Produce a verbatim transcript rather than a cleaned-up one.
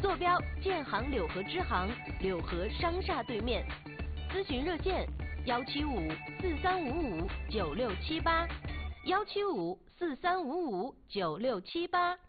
坐标建行柳河支行柳河商厦对面，咨询热线幺七五四三五五九六七八，幺七五四三五五九六七八。